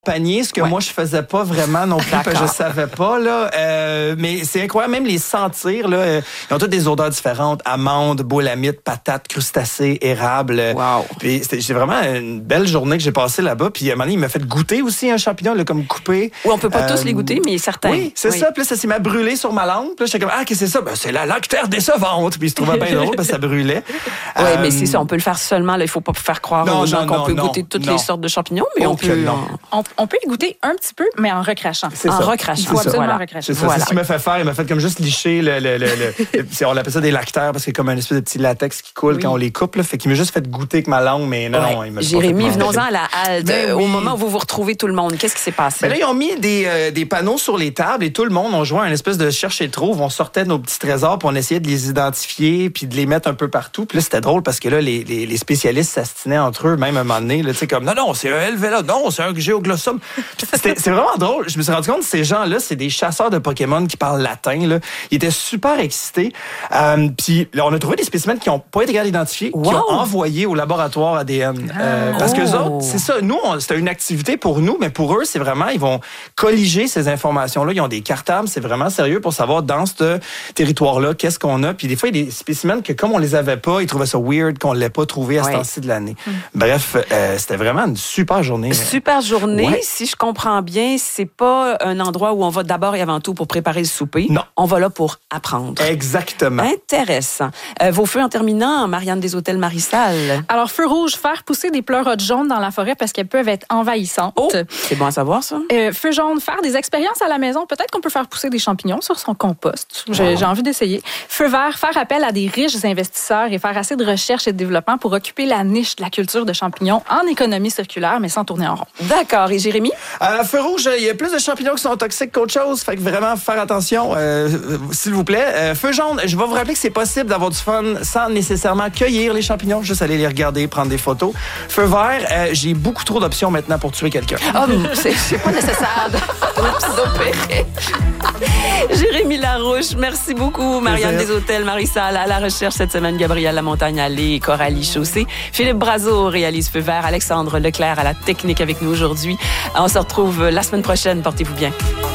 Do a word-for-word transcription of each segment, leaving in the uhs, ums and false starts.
panier, ce que ouais. moi je faisais pas vraiment non plus, parce que je savais pas là. Euh, mais c'est incroyable, même les sentir là, euh, ils ont toutes des odeurs différentes, amandes, boulamite, patates, crustacés, érable. Wow. Puis c'était, c'est vraiment une belle journée que j'ai passée là-bas. Puis à un moment donné, il m'a fait goûter aussi un champignon là, comme coupé. Oui, on peut pas euh, tous les goûter, mais certains. Oui, c'est oui. ça. Puis là, ça s'est m'a brûlé sur ma langue. Puis là, j'étais comme ah, qu'est-ce que c'est ça? Ben c'est la lactaire décevante. Puis il se trouvait bien drôle parce que ça brûlait. Oui, euh, mais c'est ça. On peut le faire seulement. Là, il faut pas faire croire non, aux gens non, qu'on non, peut non, goûter toutes non. les sortes de champignons, mais on peut. On, on peut y goûter un petit peu, mais en recrachant. C'est en ça. recrachant. Il faut absolument voilà. recracher. C'est ça. Voilà. C'est ce qu'il m'a fait faire. Il m'a fait comme juste licher le... le, le, le on appelle ça des lactaires parce qu'il y a comme un espèce de petit latex qui coule oui. quand on les coupe. Là. Fait qu'il m'a juste fait goûter avec ma langue, mais non, ouais. non il m'a Jérémy, venons-en à la halte. Ben, oui. Au moment où vous vous retrouvez tout le monde, qu'est-ce qui s'est passé? Ben là, ils ont mis des, euh, des panneaux sur les tables et tout le monde, on jouait à une espèce de cherche et trouve. On sortait nos petits trésors puis on essayait de les identifier puis de les mettre un peu partout. Puis là, c'était drôle parce que là, les, les, les spécialistes s'astinaient entre eux, même à un moment donné. Tu sais, comme non, non, c'est un Helvela, non, c'est un Géoglossum. C'était, c'est vraiment drôle. Je me suis rendu compte que ces gens-là, c'est des chasseurs de Pokémon qui parlent latin. Là. Ils étaient super excités. Euh, puis là, on a trouvé des spécimens qui n'ont pas été identifiés, wow. qui ont envoyé au laboratoire A D N. Ah. Euh, parce que eux autres, c'est ça. Nous, on, c'était une activité pour nous, mais pour eux, c'est vraiment, ils vont colliger ces informations-là. Ils ont des cartables, c'est vraiment sérieux pour savoir dans ce territoire-là, qu'est-ce qu'on a. Puis des fois, il y a des spécimens que comme on les avait pas, ils trouvaient ça weird qu'on ne l'ait pas trouvé à ouais. ce temps-ci de l'année. Hum. Bref, euh, c'était vraiment une super journée. Super journée. Ouais. Si je comprends bien, c'est pas un endroit où on va d'abord et avant tout pour préparer le souper. Non. On va là pour apprendre. Exactement. Intéressant. Euh, vos feux en terminant, Marianne des Hôtels Marissal. Alors, feu rouge, faire pousser des pleurotes jaunes dans la forêt parce qu'elles peuvent être envahissantes. Oh, c'est bon à savoir, ça. Euh, feu jaune, faire des expériences à la maison. Peut-être qu'on peut faire pousser des champignons sur son compost. J'ai, wow. j'ai envie d'essayer. Feu vert, faire appel à des riches investisseurs et faire assez de recherche et de développement pour occuper la niche de la culture de champignons en économie circulaire, mais sans tourner en rond. D'accord. Et Jérémy? Euh, feu rouge, il y a plus de champignons qui sont toxiques qu'autre chose. Fait que vraiment, faire attention, euh, s'il vous plaît. Euh, feu jaune, je vais vous rappeler que c'est possible d'avoir du fun sans nécessairement cueillir les champignons, juste aller les regarder, prendre des photos. Feu vert, euh, j'ai beaucoup trop d'options maintenant pour tuer quelqu'un. Oh, c'est, c'est pas nécessaire d'opérer. Jérémy Larouche, merci beaucoup. Marianne des Hôtels Marissal à la recherche cette semaine, Gabrielle Lamontagne-Allé et Coralie Chaussé. Philippe Brazeau réalise Feu vert, Alexandre Leclerc à la technique avec nous aujourd'hui. On se retrouve la semaine prochaine. Portez-vous bien.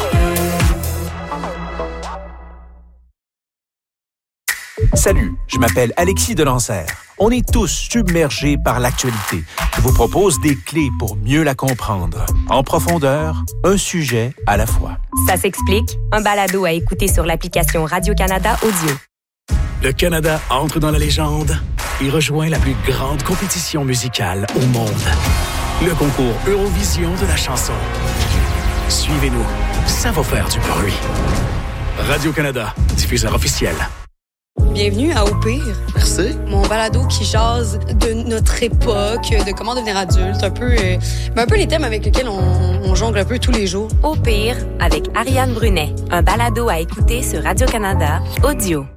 Salut, je m'appelle Alexis Delancer. On est tous submergés par l'actualité. Je vous propose des clés pour mieux la comprendre. En profondeur, un sujet à la fois. Ça s'explique, un balado à écouter sur l'application Radio-Canada Audio. Le Canada entre dans la légende et rejoint la plus grande compétition musicale au monde. Le concours Eurovision de la chanson. Suivez-nous, ça va faire du bruit. Radio-Canada, diffuseur officiel. Bienvenue à Au pire. Merci. Mon balado qui jase de notre époque, de comment devenir adulte, un peu, euh, un peu les thèmes avec lesquels on, on jongle un peu tous les jours. Au pire, avec Ariane Brunet, un balado à écouter sur Radio-Canada Audio.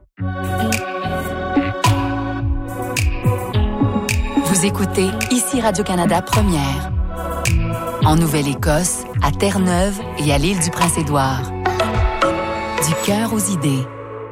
Vous écoutez ici Radio-Canada Première. En Nouvelle-Écosse, à Terre-Neuve et à l'île du Prince-Édouard. Du cœur aux idées.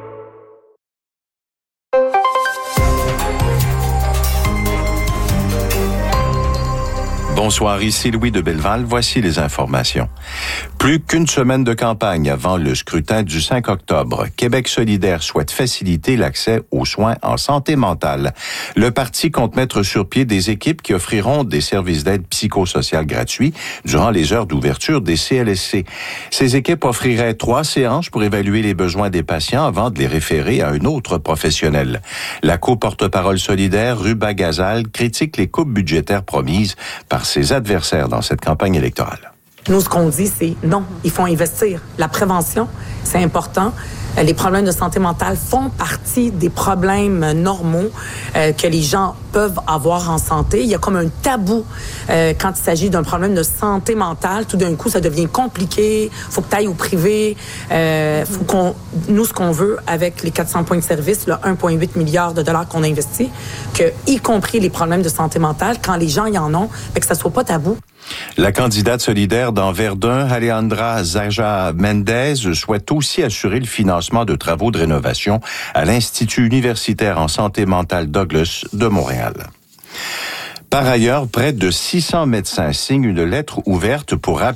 Bonsoir, ici Louis de Belleval. Voici les informations. Plus qu'une semaine de campagne avant le scrutin du cinq octobre, Québec solidaire souhaite faciliter l'accès aux soins en santé mentale. Le parti compte mettre sur pied des équipes qui offriront des services d'aide psychosociale gratuits durant les heures d'ouverture des C L S C. Ces équipes offriraient trois séances pour évaluer les besoins des patients avant de les référer à un autre professionnel. La co-porte-parole solidaire, Ruba Gazal, critique les coupes budgétaires promises par ses adversaires dans cette campagne électorale. Nous, ce qu'on dit, c'est non, il faut investir. La prévention, c'est important. Les problèmes de santé mentale font partie des problèmes normaux euh, que les gens peuvent avoir en santé. Il y a comme un tabou euh, quand il s'agit d'un problème de santé mentale. Tout d'un coup, ça devient compliqué. Faut que tu ailles au privé. Euh, faut qu'on, nous, ce qu'on veut avec les quatre cents points de service, le un virgule huit milliard de dollars qu'on a investi, que, y compris les problèmes de santé mentale, quand les gens y en ont, que ça soit pas tabou. La candidate solidaire dans Verdun, Alejandra Zaja Mendez, souhaite aussi assurer le financement de travaux de rénovation à l'Institut universitaire en santé mentale Douglas de Montréal. Par ailleurs, près de six cents médecins signent une lettre ouverte pour rappeler